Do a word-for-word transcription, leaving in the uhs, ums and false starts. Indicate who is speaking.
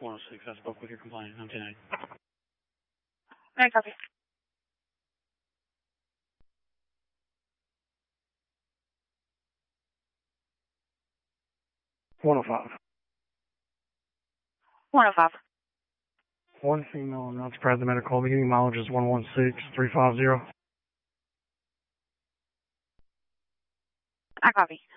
Speaker 1: one oh six, I spoke with your complaint. I'm ten eight.
Speaker 2: I copy.
Speaker 3: one oh five.
Speaker 2: one oh five.
Speaker 3: One female and not surprised the medical. Beginning mileage is one one six three five zero.
Speaker 2: I copy.